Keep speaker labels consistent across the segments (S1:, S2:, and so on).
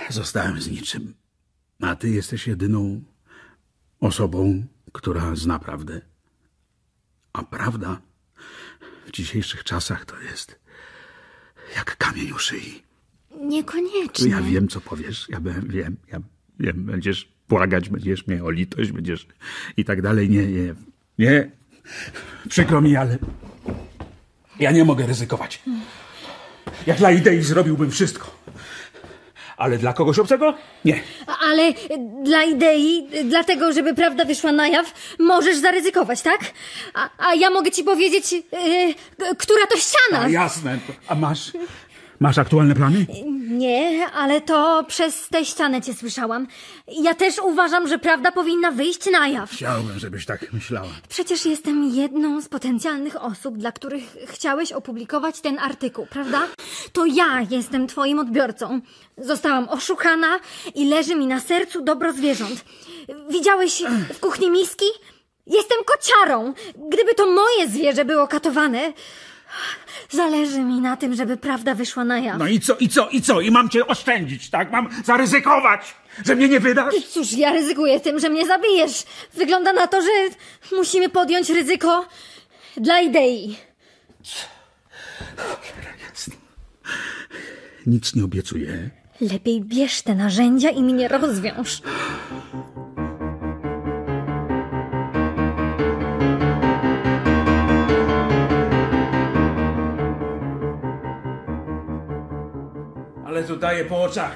S1: Zostałem z niczym. A ty jesteś jedyną osobą, która zna prawdę. A prawda w dzisiejszych czasach to jest jak kamień u szyi.
S2: Niekoniecznie.
S1: Ja wiem, co powiesz. Ja wiem. Będziesz błagać, będziesz mnie o litość, będziesz i tak dalej. Nie. Przykro mi, ale ja nie mogę ryzykować. Ja dla idei zrobiłbym wszystko. Ale dla kogoś obcego? Nie.
S2: Ale dla idei, dlatego, żeby prawda wyszła na jaw, możesz zaryzykować, tak? A ja mogę ci powiedzieć, która to ściana.
S1: A jasne. A masz aktualne plany?
S2: Nie, ale to przez tę ścianę cię słyszałam. Ja też uważam, że prawda powinna wyjść na jaw.
S1: Chciałbym, żebyś tak myślała.
S2: Przecież jestem jedną z potencjalnych osób, dla których chciałeś opublikować ten artykuł, prawda? To ja jestem twoim odbiorcą. Zostałam oszukana i leży mi na sercu dobro zwierząt. Widziałeś w kuchni miski? Jestem kociarą. Gdyby to moje zwierzę było katowane... Zależy mi na tym, żeby prawda wyszła na jaw.
S1: No i co? I mam cię oszczędzić, tak? Mam zaryzykować, że mnie nie wydasz?
S2: I cóż, ja ryzykuję tym, że mnie zabijesz. Wygląda na to, że musimy podjąć ryzyko dla idei.
S1: Nic nie obiecuję.
S2: Lepiej bierz te narzędzia i mnie rozwiąż.
S1: Ale tu daję po oczach.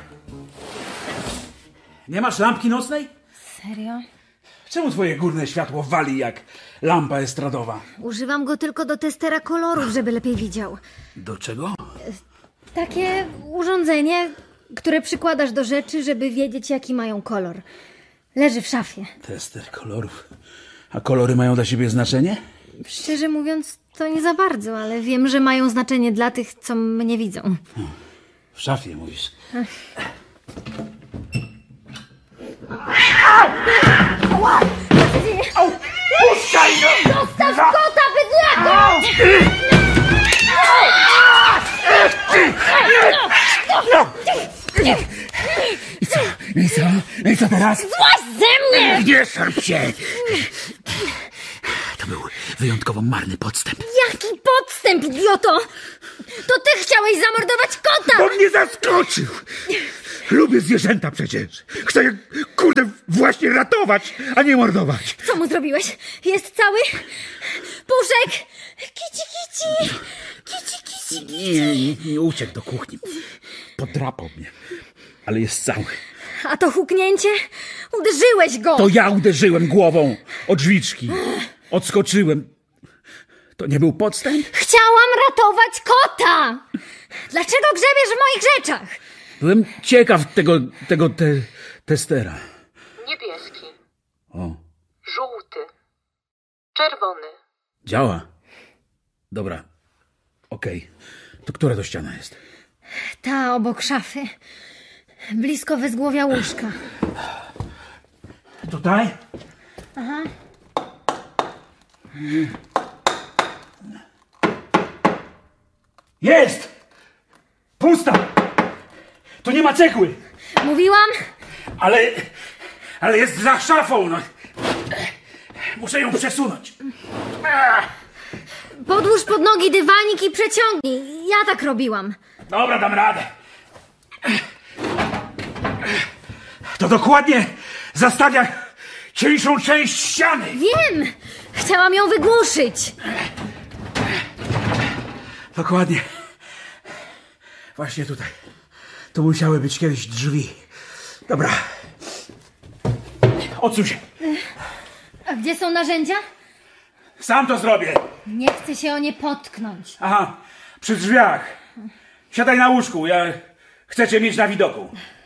S1: Nie masz lampki nocnej?
S2: Serio?
S1: Czemu twoje górne światło wali jak lampa estradowa?
S2: Używam go tylko do testera kolorów, żeby lepiej widział.
S1: Do czego?
S2: Takie urządzenie, które przykładasz do rzeczy, żeby wiedzieć, jaki mają kolor. Leży w szafie.
S1: Tester kolorów. A kolory mają dla siebie znaczenie?
S2: Szczerze mówiąc, to nie za bardzo, ale wiem, że mają znaczenie dla tych, co mnie widzą.
S1: W szafie mówisz. Puszczaj!
S2: Zostaw kota, bydlako!
S1: No i co teraz?
S2: Złaź ze mnie!
S1: Nie szarp się! To był wyjątkowo marny podstęp.
S2: Jaki podstęp, idioto! To ty chciałeś zamordować kota!
S1: On mnie zaskoczył! Lubię zwierzęta przecież. Chcę je, kurde, właśnie ratować, a nie mordować.
S2: Co mu zrobiłeś? Jest cały? Puszek! Kici!
S1: Nie uciekł do kuchni. Podrapał mnie. Ale jest cały.
S2: A to huknięcie? Uderzyłeś go!
S1: To ja uderzyłem głową o drzwiczki. Odskoczyłem. To nie był podstęp?
S2: Chciałam ratować kota! Dlaczego grzebiesz w moich rzeczach?
S1: Byłem ciekaw tego testera.
S3: Niebieski,
S1: O,
S3: żółty, czerwony.
S1: działa. Dobra. Okej. To która to ściana jest?
S2: Ta obok szafy. Blisko wezgłowia łóżka.
S1: Tutaj?
S2: Aha.
S1: Jest! Pusta! Tu nie ma cegły!
S2: Mówiłam?
S1: Ale jest za szafą, no. Muszę ją przesunąć.
S2: Podłóż pod nogi dywanik i przeciągnij. Ja tak robiłam.
S1: Dobra, dam radę. To dokładnie zastawia cieńszą część ściany.
S2: Wiem! Chciałam ją wygłuszyć.
S1: Dokładnie. Właśnie tutaj. Tu musiały być kiedyś drzwi. Dobra. Odsuń się.
S2: A gdzie są narzędzia?
S1: Sam to zrobię.
S2: Nie chcę się o nie potknąć.
S1: Aha, przy drzwiach. Siadaj na łóżku, ja chcę cię mieć na widoku.